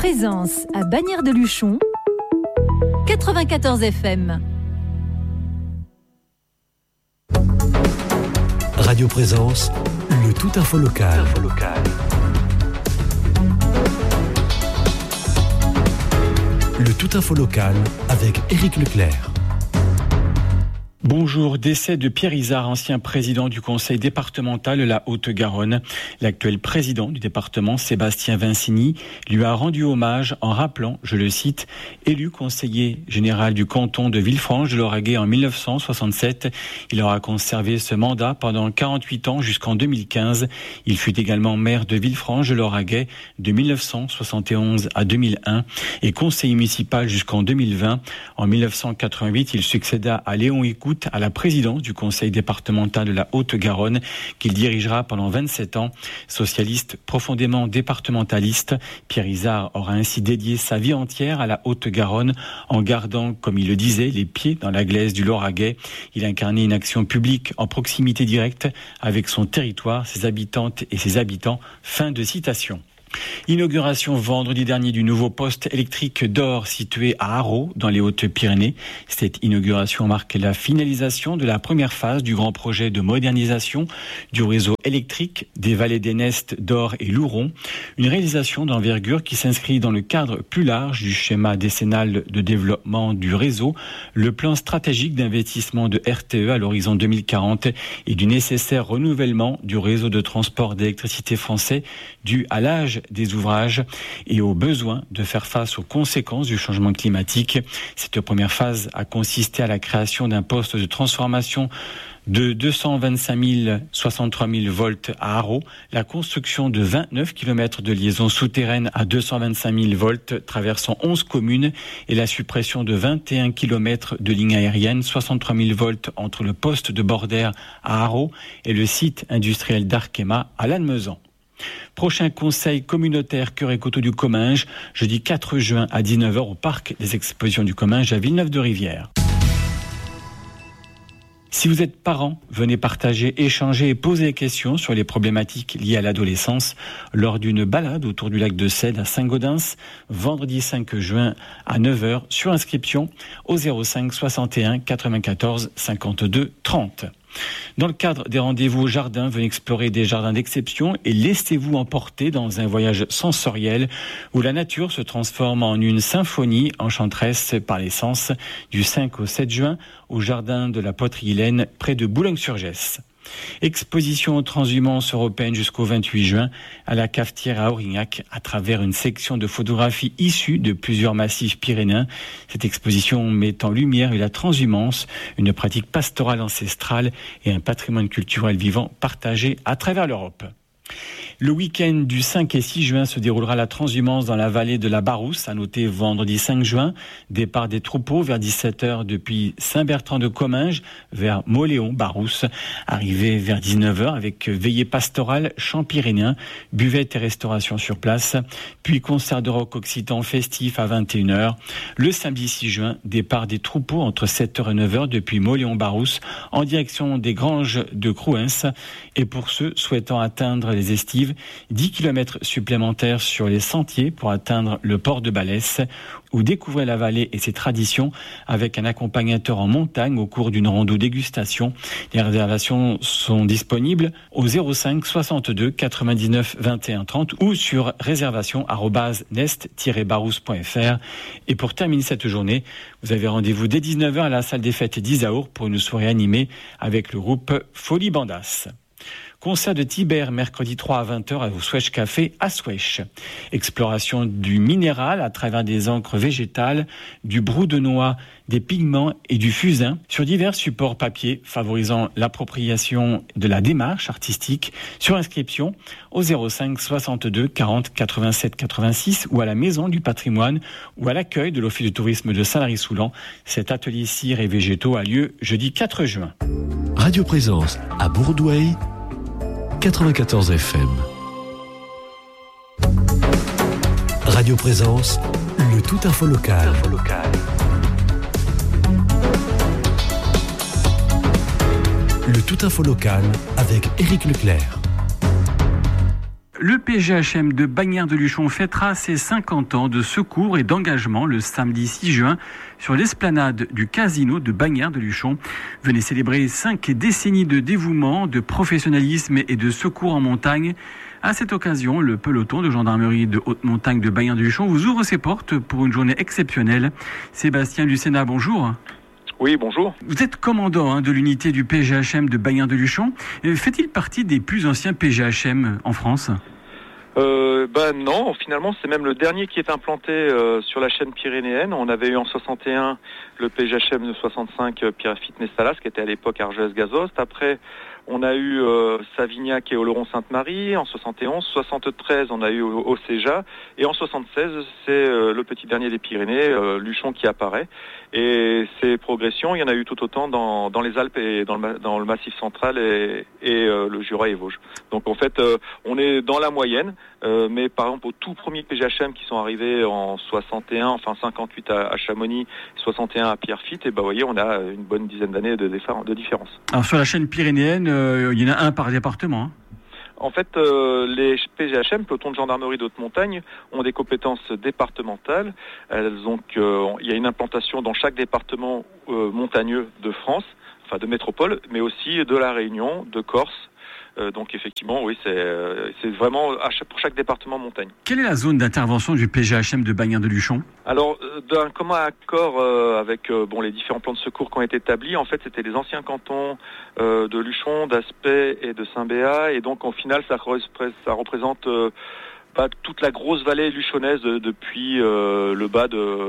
Présence à Bagnères de Luchon, 94 FM. Radio Présence, le tout info local. Le tout info local avec Éric Leclerc. Bonjour, décès de Pierre Izard, ancien président du conseil départemental de la Haute-Garonne. L'actuel président du département, Sébastien Vincini, lui a rendu hommage en rappelant, je le cite, élu conseiller général du canton de Villefranche-de-Lauragais en 1967. Il aura conservé ce mandat pendant 48 ans jusqu'en 2015. Il fut également maire de Villefranche-de-Lauragais de 1971 à 2001 et conseiller municipal jusqu'en 2020. En 1988, il succéda à Léon Écoute à la présidence du conseil départemental de la Haute-Garonne qu'il dirigera pendant 27 ans. Socialiste profondément départementaliste, Pierre Izard aura ainsi dédié sa vie entière à la Haute-Garonne en gardant, comme il le disait, les pieds dans la glaise du Lauragais. Il incarnait une action publique en proximité directe avec son territoire, ses habitantes et ses habitants. Fin de citation. Inauguration vendredi dernier du nouveau poste électrique d'Or situé à Arreau dans les Hautes-Pyrénées. Cette inauguration marque la finalisation de la première phase du grand projet de modernisation du réseau électrique des vallées d'Enest, d'Or et Louron. Une réalisation d'envergure qui s'inscrit dans le cadre plus large du schéma décennal de développement du réseau, le plan stratégique d'investissement de RTE à l'horizon 2040 et du nécessaire renouvellement du réseau de transport d'électricité français dû à l'âge des ouvrages et au besoin de faire face aux conséquences du changement climatique. Cette première phase a consisté à la création d'un poste de transformation de 225 063 000 volts à Arreau, la construction de 29 km de liaison souterraine à 225 000 volts traversant 11 communes et la suppression de 21 km de lignes aériennes, 63 000 volts entre le poste de Bordère à Arreau et le site industriel d'Arkema à Lannemezan. Prochain conseil communautaire Cœur et Coteaux du Comminges, jeudi 4 juin à 19h au parc des expositions du Comminges à Villeneuve-de-Rivière. Si vous êtes parent, venez partager, échanger et poser des questions sur les problématiques liées à l'adolescence lors d'une balade autour du lac de Cède à Saint-Gaudens, vendredi 5 juin à 9h, sur inscription au 05 61 94 52 30. Dans le cadre des rendez-vous au jardin, venez explorer des jardins d'exception et laissez-vous emporter dans un voyage sensoriel où la nature se transforme en une symphonie enchanteresse par les sens du 5 au 7 juin au jardin de la Poterie Hélène près de Boulogne-sur-Gesse. Exposition transhumance européenne jusqu'au 28 juin à la cafetière à Aurignac à travers une section de photographies issues de plusieurs massifs pyrénéens. Cette exposition met en lumière la transhumance, une pratique pastorale ancestrale et un patrimoine culturel vivant partagé à travers l'Europe. Le week-end du 5 et 6 juin se déroulera la transhumance dans la vallée de la Barousse, à noter vendredi 5 juin, départ des troupeaux vers 17h depuis Saint-Bertrand-de-Comminges vers Moléon-Barousse, arrivée vers 19h avec veillée pastorale, chant pyrénéen, buvette et restauration sur place, puis concert de rock occitan festif à 21h. Le samedi 6 juin, départ des troupeaux entre 7h et 9h depuis Moléon-Barousse en direction des granges de Crouens, et pour ceux souhaitant atteindre les estives, 10 km supplémentaires sur les sentiers pour atteindre le port de Balès, ou découvrir la vallée et ses traditions avec un accompagnateur en montagne au cours d'une rando dégustation. Les réservations sont disponibles au 05 62 99 21 30 ou sur réservation@nest-barousse.fr. Et pour terminer cette journée, vous avez rendez-vous dès 19h à la salle des fêtes d'Isaour pour une soirée animée avec le groupe Folie Bandas. Concert de Tibère, mercredi 3 à 20h au Swèche Café à Swèche. Exploration du minéral à travers des encres végétales, du brou de noix, des pigments et du fusain sur divers supports papier, favorisant l'appropriation de la démarche artistique. Sur inscription au 05 62 40 87 86 ou à la Maison du Patrimoine ou à l'accueil de l'Office de tourisme de Saint-Lary-Soulan. Cet atelier cire et végétaux a lieu jeudi 4 juin. Radio Présence à Bourdouaille, 94 FM. Radio Présence, le tout info local. Le tout info local avec Éric Leclerc. Le PGHM de Bagnères-de-Luchon fêtera ses 50 ans de secours et d'engagement le samedi 6 juin sur l'esplanade du casino de Bagnères-de-Luchon. Venez célébrer 5 décennies de dévouement, de professionnalisme et de secours en montagne. À cette occasion, le peloton de gendarmerie de haute montagne de Bagnères-de-Luchon vous ouvre ses portes pour une journée exceptionnelle. Sébastien Lucena, bonjour. Oui, bonjour. Vous êtes commandant de l'unité du PGHM de Bagnères-de-Luchon. Fait-il partie des plus anciens PGHM en France ? Non, finalement c'est même le dernier qui est implanté sur la chaîne pyrénéenne. On avait eu en 61 le PGHM de 65 Pierre Fitness Salas qui était à l'époque Argelès-Gazost. Après on a eu Savignac et Oloron-Sainte-Marie en 71, 73 on a eu Océja et en 76 c'est le petit dernier des Pyrénées, Luchon qui apparaît. Et ces progressions, il y en a eu tout autant dans les Alpes et dans le Massif central et le Jura et Vosges. Donc en fait on est dans la moyenne, mais par exemple aux tout premiers PGHM qui sont arrivés en 61, enfin 58 à Chamonix, 61 à Pierrefitte, et vous voyez on a une bonne dizaine d'années de différence. Alors sur la chaîne pyrénéenne, il y en a un par département, hein. En fait, les PGHM, pelotons de gendarmerie de haute montagne, ont des compétences départementales. Il y a une implantation dans chaque département montagneux de France, enfin de métropole, mais aussi de la Réunion, de Corse. Donc effectivement, oui, c'est vraiment pour chaque département montagne. Quelle est la zone d'intervention du PGHM de Bagnères-de-Luchon ? Alors, d'un commun accord avec les différents plans de secours qui ont été établis, en fait, c'était les anciens cantons de Luchon, d'Aspet et de Saint-Béat, et donc au final, ça représente toute la grosse vallée luchonnaise depuis le bas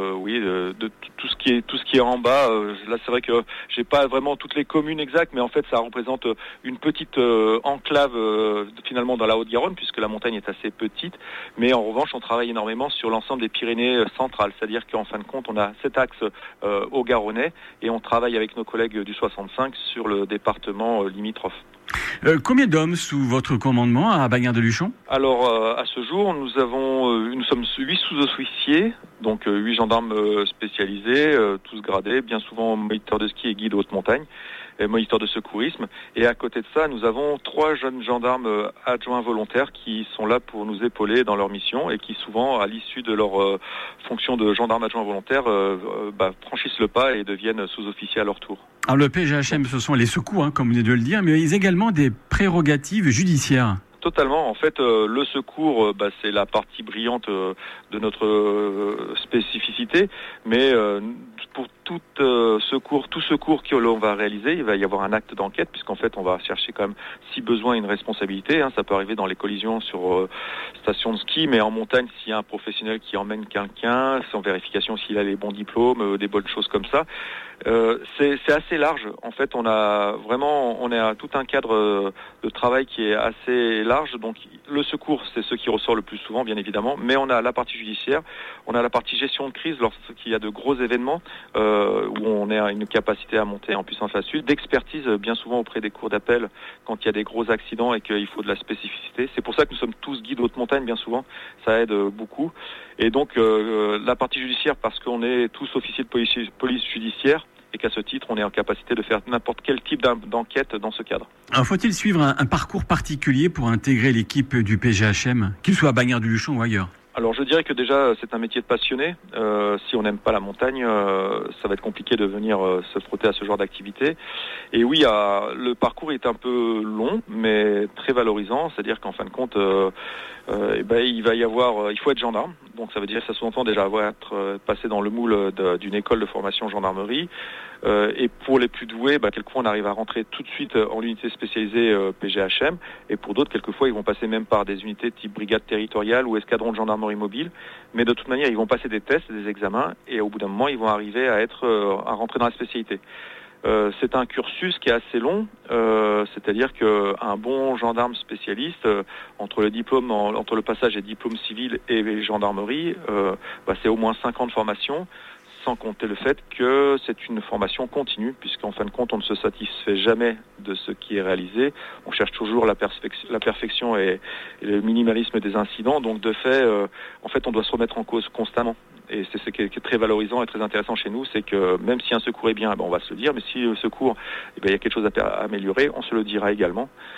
de tout ce qui est en bas. Là, c'est vrai que j'ai pas vraiment toutes les communes exactes, mais en fait, ça représente une petite enclave finalement dans la Haute-Garonne, puisque la montagne est assez petite. Mais en revanche, on travaille énormément sur l'ensemble des Pyrénées centrales, c'est-à-dire qu'en fin de compte, on a cet axe au Garonnais et on travaille avec nos collègues du 65 sur le département limitrophe. Combien d'hommes sous votre commandement à Bagnères-de-Luchon ? Alors, à ce jour, nous sommes 8 sous-officiers, donc 8 gendarmes spécialisés, tous gradés, bien souvent moniteurs de ski et guides haute montagne, et moniteurs de secourisme. Et à côté de ça, nous avons 3 jeunes gendarmes adjoints volontaires qui sont là pour nous épauler dans leur mission et qui souvent, à l'issue de leur fonction de gendarme adjoint volontaire, franchissent le pas et deviennent sous-officiers à leur tour. Alors le PGHM, ce sont les secours, comme vous venez de le dire, mais ils ont également des prérogatives judiciaires. Totalement. En fait, le secours, c'est la partie brillante de notre spécificité. Mais pour tout secours que l'on va réaliser, il va y avoir un acte d'enquête, puisqu'en fait, on va chercher quand même, si besoin, une responsabilité. Ça peut arriver dans les collisions sur station de ski, mais en montagne, s'il y a un professionnel qui emmène quelqu'un, sans vérification s'il a les bons diplômes, des bonnes choses comme ça. C'est assez large. En fait, on a tout un cadre de travail qui est assez large. Donc, le secours, c'est ce qui ressort le plus souvent, bien évidemment. Mais on a la partie judiciaire, on a la partie gestion de crise lorsqu'il y a de gros événements où on a une capacité à monter en puissance là-dessus, d'expertise bien souvent auprès des cours d'appel quand il y a des gros accidents et qu'il faut de la spécificité. C'est pour ça que nous sommes tous guides haute montagne, bien souvent. Ça aide beaucoup. Et donc, la partie judiciaire, parce qu'on est tous officiers de police judiciaire, et qu'à ce titre, on est en capacité de faire n'importe quel type d'enquête dans ce cadre. Alors, faut-il suivre un parcours particulier pour intégrer l'équipe du PGHM, qu'il soit à Bagnères-de-Luchon ou ailleurs ? Alors je dirais que déjà c'est un métier de passionné. Si on n'aime pas la montagne, ça va être compliqué de venir se frotter à ce genre d'activité. Et oui, le parcours est un peu long, mais très valorisant. C'est-à-dire qu'en fin de compte, il faut être gendarme. Donc ça veut dire que ça sous-entend déjà être passé dans le moule d'une école de formation gendarmerie. Et pour les plus doués, quelquefois on arrive à rentrer tout de suite en unité spécialisée PGHM. Et pour d'autres, quelquefois, ils vont passer même par des unités type brigade territoriale ou escadron de gendarmerie mobile. Mais de toute manière, ils vont passer des tests, des examens, et au bout d'un moment, ils vont arriver à rentrer dans la spécialité. C'est un cursus qui est assez long, c'est-à-dire qu'un bon gendarme spécialiste, entre le passage des diplômes civils et gendarmerie, c'est au moins 5 ans de formation, sans compter le fait que c'est une formation continue, puisqu'en fin de compte, on ne se satisfait jamais de ce qui est réalisé. On cherche toujours la perfection et le minimalisme des incidents. Donc, de fait, on doit se remettre en cause constamment. Et c'est ce qui est très valorisant et très intéressant chez nous, c'est que même si un secours est bien, on va se le dire, mais si le secours, il y a quelque chose à améliorer, on se le dira également.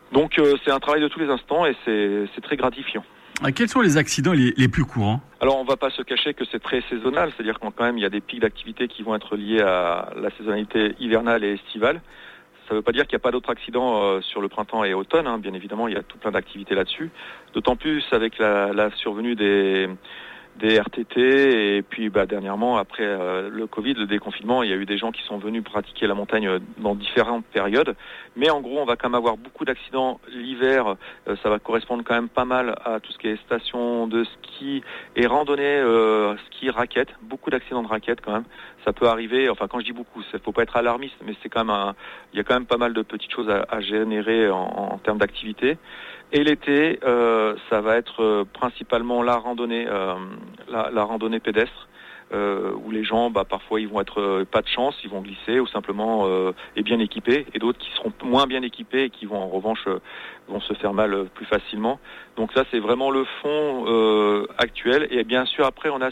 Donc c'est un travail de tous les instants et c'est très gratifiant. Quels sont les accidents les plus courants ? Alors on va pas se cacher que c'est très saisonnal, c'est-à-dire quand même il y a des pics d'activité qui vont être liés à la saisonnalité hivernale et estivale. Ça ne veut pas dire qu'il n'y a pas d'autres accidents sur le printemps et automne, hein. Bien évidemment il y a tout plein d'activités là-dessus. D'autant plus avec la survenue des RTT et puis dernièrement après le Covid, le déconfinement, il y a eu des gens qui sont venus pratiquer la montagne dans différentes périodes. Mais en gros, on va quand même avoir beaucoup d'accidents l'hiver. Ça va correspondre quand même pas mal à tout ce qui est station de ski et randonnée, ski raquette. Beaucoup d'accidents de raquettes quand même. Ça peut arriver. Enfin, quand je dis beaucoup, il faut pas être alarmiste, mais c'est quand même il y a quand même pas mal de petites choses à générer en termes d'activité. Et l'été, ça va être principalement la randonnée pédestre, où les gens, parfois, ils vont être pas de chance, ils vont glisser ou simplement et bien équipés, et d'autres qui seront moins bien équipés et qui vont en revanche vont se faire mal plus facilement. Donc ça, c'est vraiment le fond actuel. Et bien sûr, après, on a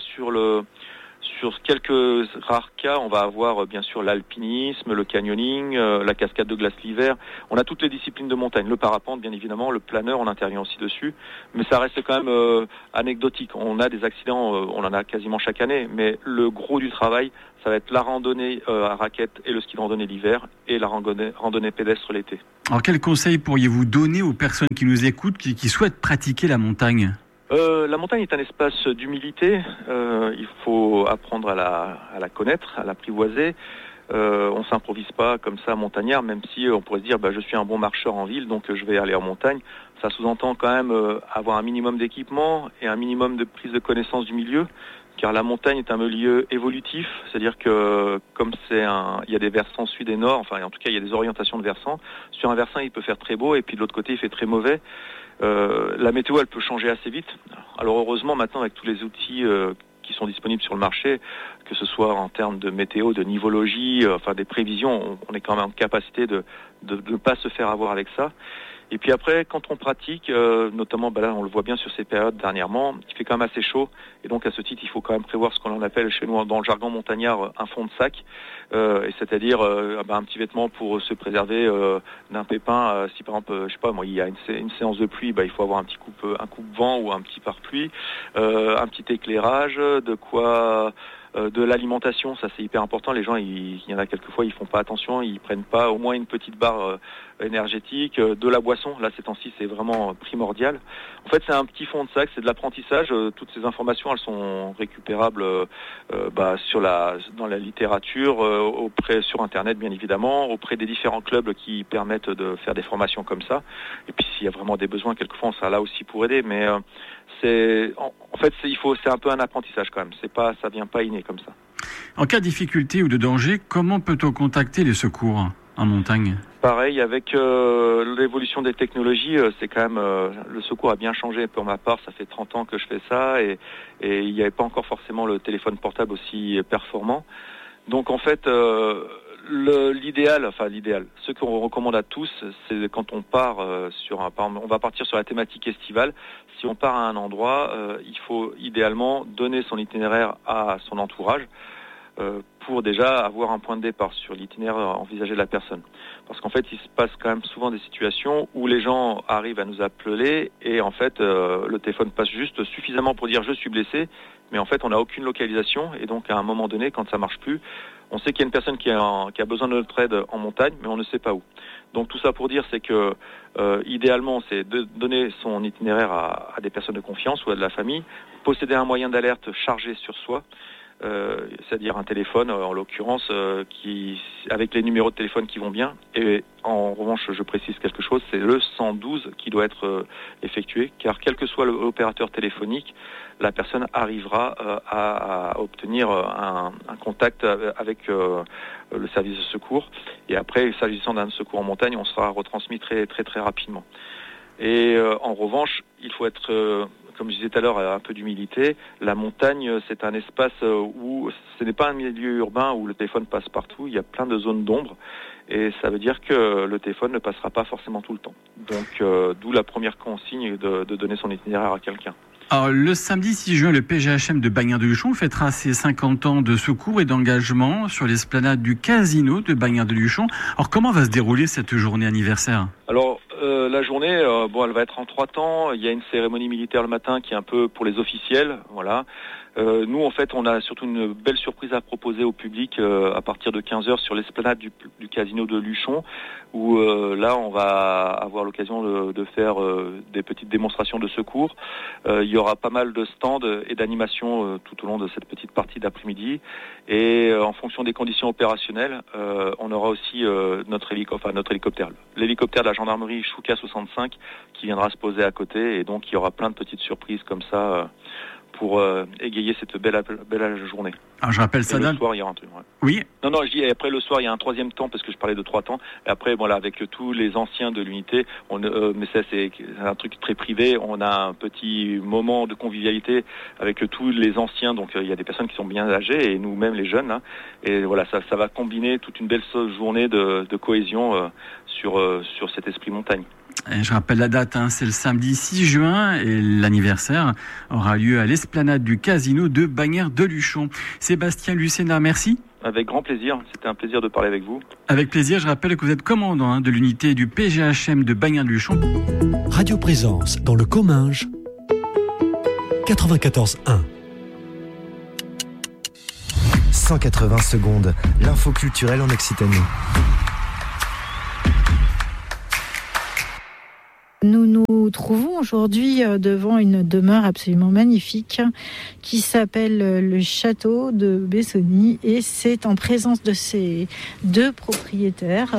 sur quelques rares cas, on va avoir bien sûr l'alpinisme, le canyoning, la cascade de glace l'hiver. On a toutes les disciplines de montagne, le parapente bien évidemment, le planeur, on intervient aussi dessus. Mais ça reste quand même anecdotique. On a des accidents, on en a quasiment chaque année, mais le gros du travail, ça va être la randonnée à raquette et le ski de randonnée l'hiver et la randonnée pédestre l'été. Alors quels conseils pourriez-vous donner aux personnes qui nous écoutent, qui souhaitent pratiquer la montagne ? La montagne est un espace d'humilité. Il faut apprendre à la connaître, à l'apprivoiser. On s'improvise pas comme ça montagnard, même si on pourrait se dire je suis un bon marcheur en ville, donc je vais aller en montagne. Ça sous-entend quand même avoir un minimum d'équipement et un minimum de prise de connaissance du milieu, car la montagne est un milieu évolutif, c'est-à-dire que comme il y a des versants sud et nord, enfin en tout cas il y a des orientations de versants. Sur un versant il peut faire très beau et puis de l'autre côté il fait très mauvais. La météo elle peut changer assez vite. Alors heureusement maintenant avec tous les outils qui sont disponibles sur le marché, que ce soit en termes de météo, de nivologie, des prévisions, on est quand même en capacité de ne pas se faire avoir avec ça. Et puis après, quand on pratique, notamment là on le voit bien sur ces périodes dernièrement, il fait quand même assez chaud. Et donc à ce titre, il faut quand même prévoir ce qu'on appelle chez nous dans le jargon montagnard un fond de sac, et c'est-à-dire un petit vêtement pour se préserver d'un pépin. Si par exemple, je sais pas moi, il y a une séance de pluie, il faut avoir un petit coupe-vent ou un petit pare-pluie, un petit éclairage, de l'alimentation, ça c'est hyper important. Les gens, il y en a quelquefois, ils font pas attention, ils prennent pas au moins une petite barre énergétique, de la boisson. Là, ces temps-ci, c'est vraiment primordial. En fait, c'est un petit fond de sac, c'est de l'apprentissage. Toutes ces informations, elles sont récupérables dans la littérature, sur Internet, bien évidemment, auprès des différents clubs qui permettent de faire des formations comme ça. Et puis, s'il y a vraiment des besoins, quelquefois, on sera là aussi pour aider. Mais c'est un peu un apprentissage quand même. Ça vient pas inné comme ça. En cas de difficulté ou de danger, comment peut-on contacter les secours en montagne ? Pareil, avec l'évolution des technologies, c'est quand même le secours a bien changé. Pour ma part, ça fait 30 ans que je fais ça et il n'y avait pas encore forcément le téléphone portable aussi performant. Donc en fait, l'idéal, ce qu'on recommande à tous, c'est quand on part on va partir sur la thématique estivale. Si on part à un endroit, il faut idéalement donner son itinéraire à son entourage pour déjà avoir un point de départ sur l'itinéraire envisagé de la personne. Parce qu'en fait, il se passe quand même souvent des situations où les gens arrivent à nous appeler et en fait, le téléphone passe juste suffisamment pour dire je suis blessé, mais en fait, on n'a aucune localisation et donc à un moment donné, quand ça marche plus, on sait qu'il y a une personne qui a besoin de notre aide en montagne, mais on ne sait pas où. Donc tout ça pour dire, c'est que idéalement, c'est de donner son itinéraire à des personnes de confiance ou à de la famille, posséder un moyen d'alerte chargé sur soi, c'est-à-dire un téléphone en l'occurrence avec les numéros de téléphone qui vont bien. Et en revanche, je précise quelque chose, c'est le 112 qui doit être effectué, car quel que soit l'opérateur téléphonique, la personne arrivera à obtenir un contact avec le service de secours. Et après, s'agissant d'un secours en montagne, on sera retransmis très très très rapidement. Et en revanche, il faut être comme je disais tout à l'heure, un peu d'humilité. La montagne, c'est un espace où ce n'est pas un milieu urbain où le téléphone passe partout. Il y a plein de zones d'ombre et ça veut dire que le téléphone ne passera pas forcément tout le temps. Donc, d'où la première consigne de donner son itinéraire à quelqu'un. Alors, le samedi 6 juin, le PGHM de Bagnères-de-Luchon fêtera ses 50 ans de secours et d'engagement sur l'esplanade du casino de Bagnères-de-Luchon. Alors, comment va se dérouler cette journée anniversaire ? Alors, La journée, elle va être en 3 temps. Il y a une cérémonie militaire le matin qui est un peu pour les officiels, voilà. Nous, en fait, on a surtout une belle surprise à proposer au public à partir de 15h sur l'esplanade du casino de Luchon, où là, on va avoir l'occasion de faire des petites démonstrations de secours. Il y aura pas mal de stands et d'animations tout au long de cette petite partie d'après-midi. Et en fonction des conditions opérationnelles, on aura aussi notre hélicoptère. L'hélicoptère de la gendarmerie Chouka 65 qui viendra se poser à côté. Et donc, il y aura plein de petites surprises comme ça pour égayer cette belle journée. Alors je rappelle ça. Le soir, il y aura un truc. Ouais. Oui. Non, je dis après le soir, il y a un 3e temps parce que je parlais de 3 temps. Et après, voilà, avec tous les anciens de l'unité, mais ça c'est un truc très privé. On a un petit moment de convivialité avec tous les anciens. Donc il y a des personnes qui sont bien âgées et nous-mêmes les jeunes. Hein. Et voilà, ça va combiner toute une belle journée de cohésion sur cet esprit montagne. Et je rappelle la date, c'est le samedi 6 juin et l'anniversaire aura lieu à l'esplanade du casino de Bagnères de Luchon. Sébastien Lucena, merci. Avec grand plaisir, c'était un plaisir de parler avec vous. Avec plaisir, je rappelle que vous êtes commandant de l'unité du PGHM de Bagnères de Luchon. Radio Présence dans le Comminges, 94.1. 180 secondes, l'info culturelle en Occitanie. Nous nous trouvons aujourd'hui devant une demeure absolument magnifique qui s'appelle le château de Bessonny et c'est en présence de ses 2 propriétaires.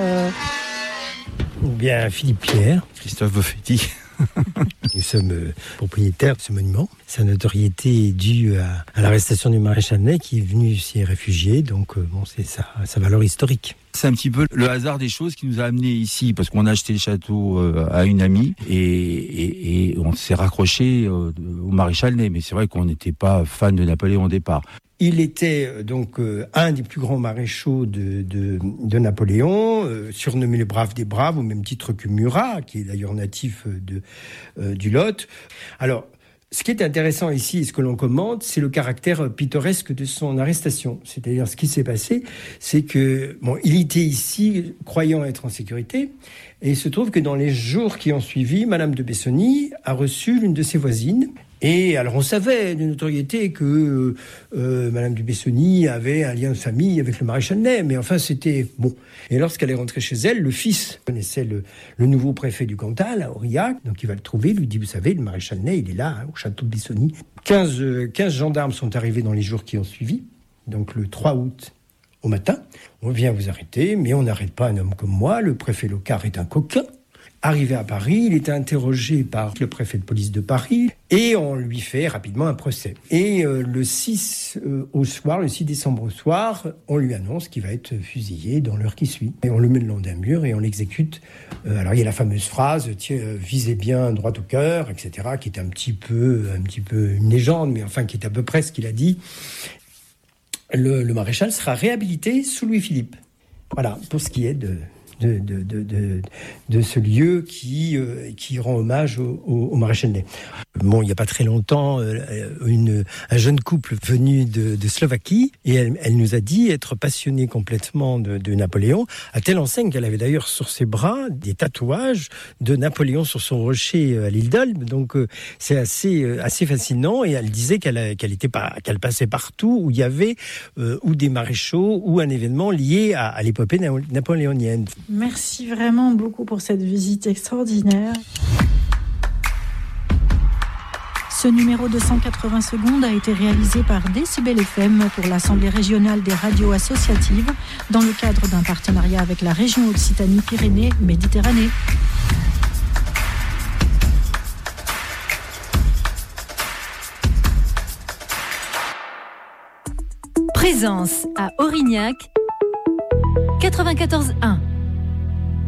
Ou bien Philippe Pierre, Christophe Boffetti. Nous sommes propriétaires de ce monument. Sa notoriété est due à l'arrestation du maréchal Ney qui est venu s'y réfugier, donc c'est sa valeur historique. C'est un petit peu le hasard des choses qui nous a amenés ici, parce qu'on a acheté le château à une amie et on s'est raccroché au maréchal Ney. Mais c'est vrai qu'on n'était pas fan de Napoléon au départ. Il était donc un des plus grands maréchaux de Napoléon, surnommé le brave des braves, au même titre que Murat, qui est d'ailleurs natif du Lot. Alors, ce qui est intéressant ici, et ce que l'on commente, c'est le caractère pittoresque de son arrestation. C'est-à-dire, ce qui s'est passé, c'est que, il était ici, croyant être en sécurité, et il se trouve que dans les jours qui ont suivi, Madame de Bessonny a reçu l'une de ses voisines. Et alors, on savait de notoriété que Madame de Bessonny avait un lien de famille avec le maréchal Ney, mais enfin, c'était bon. Et lorsqu'elle est rentrée chez elle, le fils connaissait le nouveau préfet du Cantal, à Aurillac, donc il va le trouver, lui dit, vous savez, le maréchal Ney, il est là, au château de Bessonny. 15 gendarmes sont arrivés dans les jours qui ont suivi, donc le 3 août au matin. On vient vous arrêter, mais on n'arrête pas un homme comme moi, le préfet Locard est un coquin. Arrivé à Paris, il est interrogé par le préfet de police de Paris et on lui fait rapidement un procès. Et le 6 décembre au soir, on lui annonce qu'il va être fusillé dans l'heure qui suit. Et on le met le long d'un mur et on l'exécute. Alors il y a la fameuse phrase « visez bien droit au cœur », etc., qui est un petit peu une légende, mais enfin qui est à peu près ce qu'il a dit. Le maréchal sera réhabilité sous Louis-Philippe. Voilà, pour ce qui est de ce lieu qui rend hommage au maréchal Ney. Il n'y a pas très longtemps, un jeune couple venu de Slovaquie, et elle nous a dit être passionnée complètement de Napoléon, à telle enseigne qu'elle avait d'ailleurs sur ses bras des tatouages de Napoléon sur son rocher à l'île d'Elbe. Donc c'est assez fascinant, et elle disait qu'elle passait partout où il y avait ou des maréchaux ou un événement lié à l'épopée napoléonienne. Merci vraiment beaucoup pour cette visite extraordinaire. Ce numéro de 180 secondes a été réalisé par Décibel FM pour l'Assemblée régionale des radios associatives dans le cadre d'un partenariat avec la région Occitanie-Pyrénées-Méditerranée. Présence à Aurignac, 94.1.